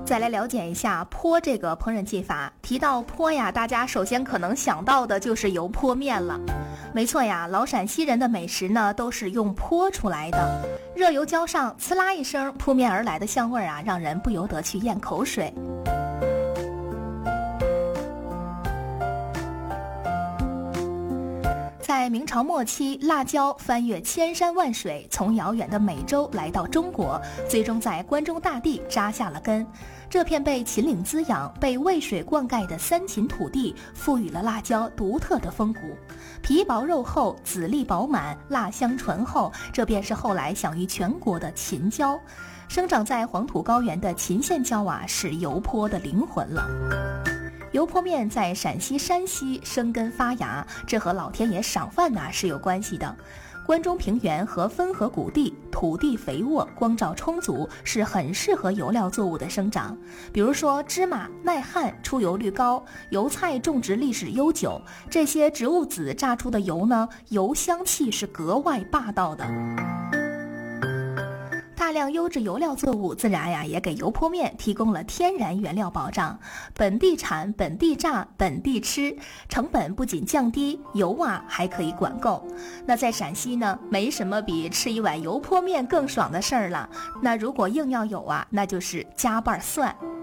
再来了解一下泼这个烹饪技法。提到泼呀，大家首先可能想到的就是油泼面了。没错呀，老陕西人的美食呢都是用泼出来的。热油浇上，呲啦一声，扑面而来的香味啊，让人不由得去咽口水。在明朝末期，辣椒翻越千山万水，从遥远的美洲来到中国，最终在关中大地扎下了根。这片被秦岭滋养、被渭水灌溉的三秦土地，赋予了辣椒独特的风骨。皮薄肉厚，籽粒饱满，辣香醇厚，这便是后来享誉全国的秦椒。生长在黄土高原的秦县椒啊，是油泼的灵魂了。油泼面在陕西、山西生根发芽，这和老天爷赏饭呐是有关系的。关中平原和汾河谷地土地肥沃，光照充足，是很适合油料作物的生长。比如说芝麻耐旱，出油率高；油菜种植历史悠久，这些植物籽榨出的油呢，油香气是格外霸道的。大量优质油料作物自然呀也给油泼面提供了天然原料保障，本地产、本地榨、本地吃，成本不仅降低，油啊还可以管够。那在陕西呢，没什么比吃一碗油泼面更爽的事儿了。那如果硬要有啊，那就是加瓣蒜。